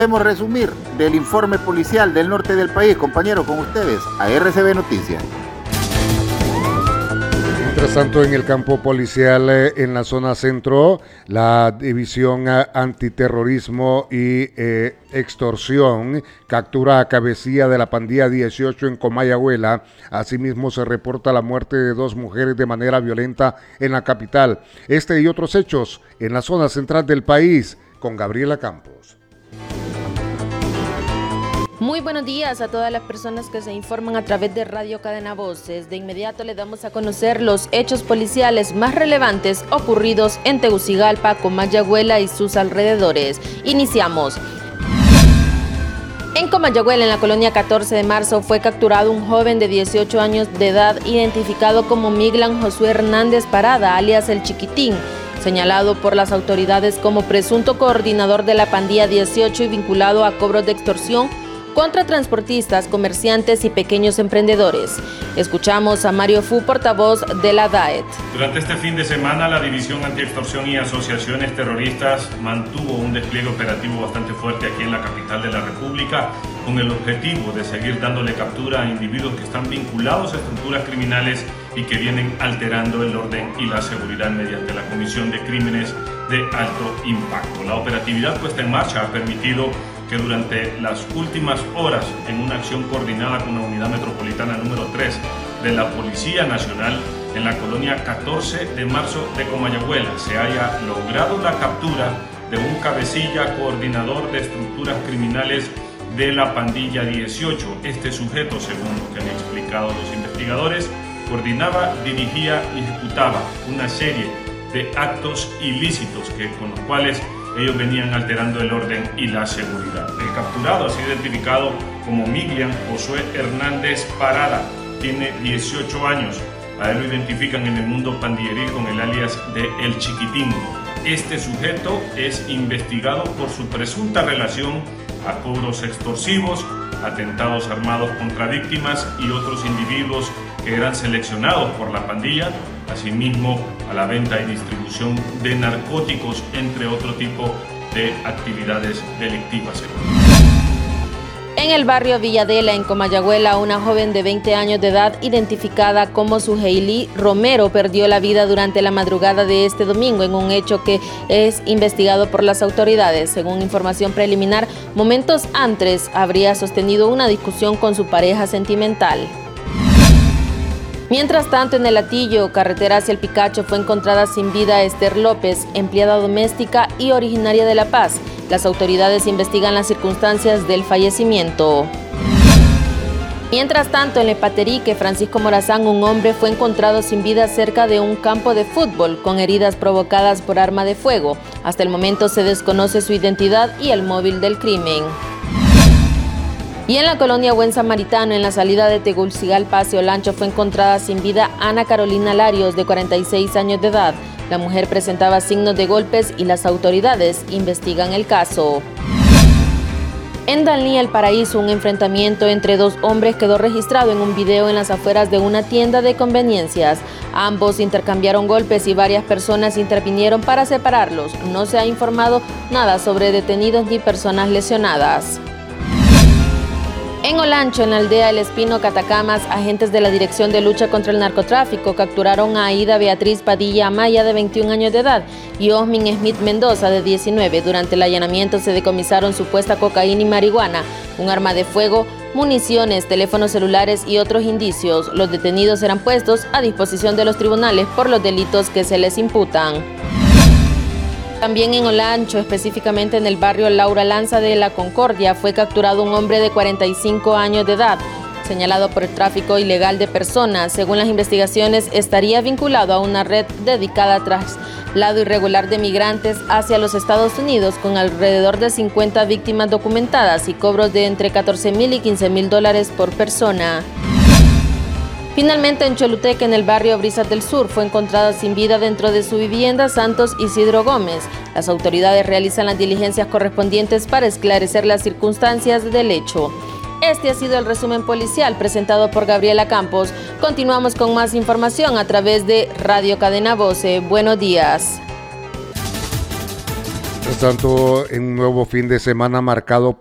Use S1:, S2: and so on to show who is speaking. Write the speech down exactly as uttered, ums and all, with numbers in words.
S1: Podemos resumir del informe policial del norte del país, compañero, con ustedes, a R C B Noticias.
S2: Mientras tanto, en el campo policial, eh, en la zona centro, la División eh, Antiterrorismo y eh, Extorsión captura a cabecilla de la pandilla dieciocho en Comayagüela. Asimismo, se reporta la muerte de dos mujeres de manera violenta en la capital. Este y otros hechos en la zona central del país, con Gabriela Campos.
S3: Muy buenos días a todas las personas que se informan a través de Radio Cadena Voces. De inmediato le damos a conocer los hechos policiales más relevantes ocurridos en Tegucigalpa, Comayagüela y sus alrededores. Iniciamos. En Comayagüela, en la colonia catorce de marzo, fue capturado un joven de dieciocho años de edad identificado como Miglan Josué Hernández Parada, alias El Chiquitín, señalado por las autoridades como presunto coordinador de la pandilla dieciocho y vinculado a cobros de extorsión contra transportistas, comerciantes y pequeños emprendedores. Escuchamos a Mario Fu, portavoz de la D A E T.
S4: Durante este fin de semana, la División Antiextorsión y Asociaciones Terroristas mantuvo un despliegue operativo bastante fuerte aquí en la capital de la República, con el objetivo de seguir dándole captura a individuos que están vinculados a estructuras criminales y que vienen alterando el orden y la seguridad mediante la comisión de crímenes de alto impacto. La operatividad puesta en marcha ha permitido que durante las últimas horas, en una acción coordinada con la Unidad Metropolitana número tres de la Policía Nacional, en la colonia catorce de marzo de Comayagüela, se haya logrado la captura de un cabecilla coordinador de estructuras criminales de la pandilla dieciocho. Este sujeto, según lo que han explicado los investigadores, coordinaba, dirigía y ejecutaba una serie de actos ilícitos que, con los cuales ellos venían alterando el orden y la seguridad. El capturado ha sido identificado como Miglan Josué Hernández Parada, tiene dieciocho años. A él lo identifican en el mundo pandilleril con el alias de El Chiquitín. Este sujeto es investigado por su presunta relación a cobros extorsivos, atentados armados contra víctimas y otros individuos que eran seleccionados por la pandilla, asimismo a la venta y distribución de narcóticos, entre otro tipo de actividades delictivas.
S3: En el barrio Villadela, en Comayagüela, una joven de veinte años de edad, identificada como Suheili Romero, perdió la vida durante la madrugada de este domingo en un hecho que es investigado por las autoridades. Según información preliminar, momentos antes habría sostenido una discusión con su pareja sentimental. Mientras tanto, en el Hatillo, carretera hacia el Picacho, fue encontrada sin vida Esther López, empleada doméstica y originaria de La Paz. Las autoridades investigan las circunstancias del fallecimiento. Mientras tanto, en Lepaterique, Francisco Morazán, un hombre, fue encontrado sin vida cerca de un campo de fútbol con heridas provocadas por arma de fuego. Hasta el momento se desconoce su identidad y el móvil del crimen. Y en la colonia Buen Samaritano, en la salida de Tegucigalpa hacia Olancho, fue encontrada sin vida Ana Carolina Larios, de cuarenta y seis años de edad. La mujer presentaba signos de golpes y las autoridades investigan el caso. En Dalní, El Paraíso, un enfrentamiento entre dos hombres quedó registrado en un video en las afueras de una tienda de conveniencias. Ambos intercambiaron golpes y varias personas intervinieron para separarlos. No se ha informado nada sobre detenidos ni personas lesionadas. En Olancho, en la aldea El Espino, Catacamas, agentes de la Dirección de Lucha contra el Narcotráfico capturaron a Aida Beatriz Padilla Amaya, de veintiún años de edad, y Osmin Smith Mendoza, de diecinueve. Durante el allanamiento se decomisaron supuesta cocaína y marihuana, un arma de fuego, municiones, teléfonos celulares y otros indicios. Los detenidos serán puestos a disposición de los tribunales por los delitos que se les imputan. También en Olancho, específicamente en el barrio Laura Lanza de la Concordia, fue capturado un hombre de cuarenta y cinco años de edad, señalado por el tráfico ilegal de personas. Según las investigaciones, estaría vinculado a una red dedicada a traslado irregular de migrantes hacia los Estados Unidos, con alrededor de cincuenta víctimas documentadas y cobros de entre catorce mil y quince mil dólares por persona. Finalmente, en Choluteca, en el barrio Brisas del Sur, fue encontrada sin vida dentro de su vivienda Santos Isidro Gómez. Las autoridades realizan las diligencias correspondientes para esclarecer las circunstancias del hecho. Este ha sido el resumen policial presentado por Gabriela Campos. Continuamos con más información a través de Radio Cadena Voce. Buenos días.
S2: Mientras tanto, en un nuevo fin de semana marcado